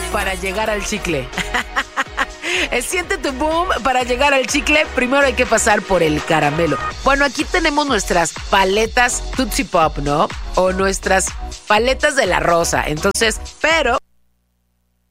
para llegar al chicle. Siente tu boom para llegar al chicle. Primero hay que pasar por el caramelo. Bueno, aquí tenemos nuestras paletas Tootsie Pop, ¿no? O nuestras paletas de la rosa. Entonces, pero